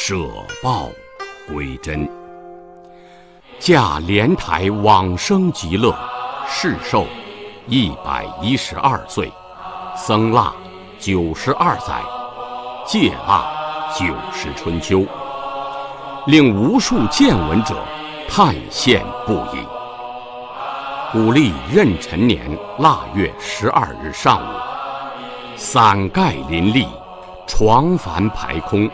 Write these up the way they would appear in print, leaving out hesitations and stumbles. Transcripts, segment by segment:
舍报归真。驾莲台往生极乐，世寿112岁，僧腊92载，戒腊90春秋，令无数见闻者叹羡不已。古历壬辰年腊月12日上午，伞盖林立，床幡排空。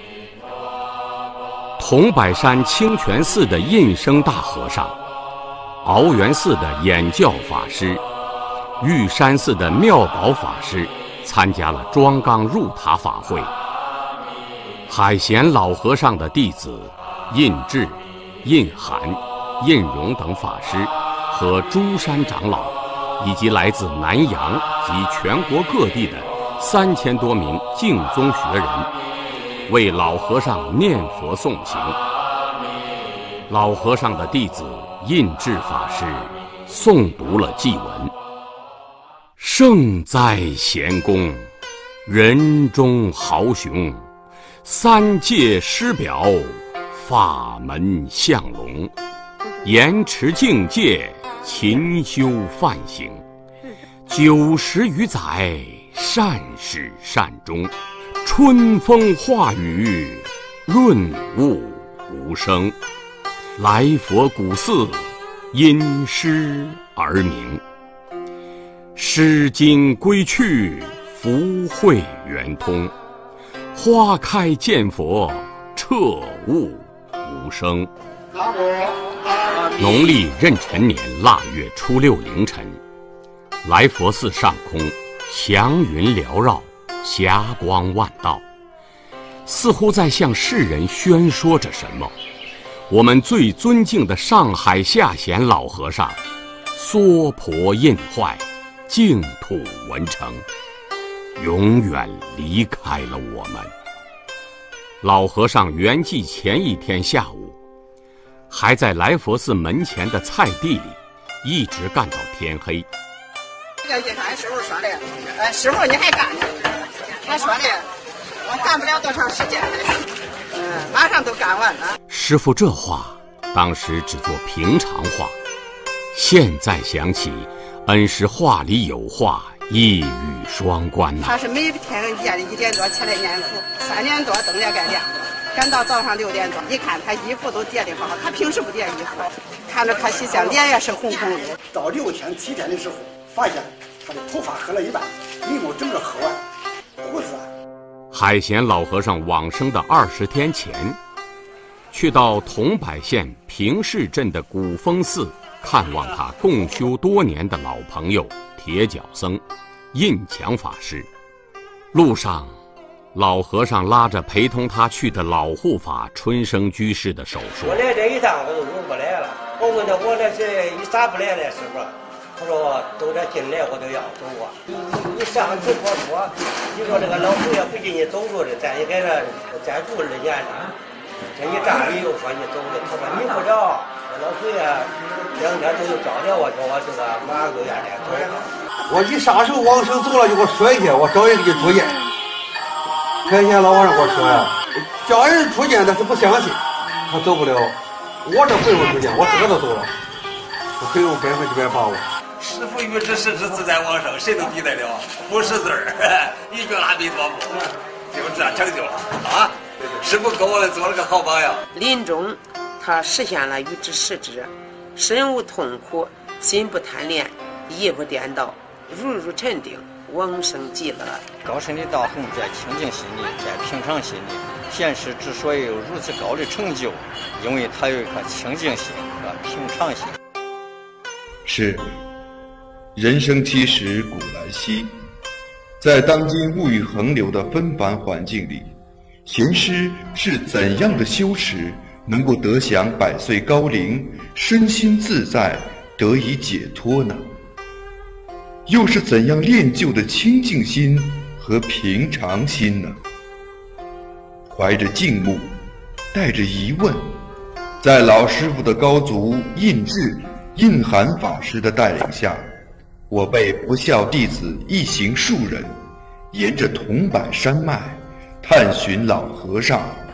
桐柏山清泉寺的印生大和尚，鳌源寺的演教法师，玉山寺的妙宝法师参加了庄纲入塔法会。海贤老和尚的弟子印智、印涵、印荣等法师和诸山长老，以及来自南洋及全国各地的3000多名净宗学人，为老和尚念佛诵行。老和尚的弟子印智法师诵读了祭文：圣哉贤公，人中豪雄，三界师表，法门相龙，严持境界，勤修梵行，90余载，善始善终，春风化雨，润物无声。来佛古寺，因诗而名。诗经归去，福慧圆通。花开见佛，彻悟无声。农历壬辰年腊月初6凌晨，来佛寺上空祥云缭绕，霞光万道，似乎在向世人宣说着什么。我们最尊敬的上海下贤老和尚娑婆印坏，净土文成，永远离开了我们。老和尚圆寂前一天下午，还在来佛寺门前的菜地里一直干到天黑。 这个俺师傅说的，师傅你还干呢？他说的，我干不了多长时间，马上都干完了。 师傅这话当时只做平常话，现在想起，恩师话里有话，一语双关呐。 他是每天夜里1点多起来念佛，3点多灯也该亮了，赶到早上6点多，一看他衣服都叠得好，他平时不叠衣服，看着可喜相，脸也是红红的。 到6天7天的时候，发现他的头发黑了一半，眉毛整个黑完，胡子。 海贤老和尚往生的20天前，去到桐柏县平市镇的古峰寺看望他共修多年的老朋友铁脚僧印强法师。路上，老和尚拉着陪同他去的老护法春生居士的手说：“ 我来这一趟我都用不来了。我问他我这是你咋不来了，师傅？他说都这进来我都要走啊。你上次跟我说，你说这个老佛爷不进你走路的，咱也给他再住2年了。这一站里又说你走的，他说你不着，老佛爷2天都又找着我，说我这个马上就要来走。 我一啥时候往生走了就给我说一下，我找人给你出见。开前老和尚跟我说呀，叫人出见他是不相信，他走不了。我这回我出见，我自个都走了，我可以用100%之100把握。 师父预知时至自在往生，谁能比得了？不识字儿，一句阿弥陀佛，就这成就了啊！师父给我们做了个好榜样。 临终，他实现了预知时至，身无痛苦，心不贪恋，意不颠倒，如沉定，往生极乐。 高深的道行在清净心里，在平常心里。贤师之所以有如此高的成就，因为他有一颗清净心和平常心。 是。人生七十古来稀，在当今物欲横流的纷繁环境里，贤师是怎样的修持能够得享100岁高龄，身心自在，得以解脱呢？又是怎样练就的清净心和平常心呢？怀着敬慕，带着疑问，在老师傅的高足印智、印涵法师的带领下，我辈不孝弟子一行数人，沿着桐柏山脉探寻老和尚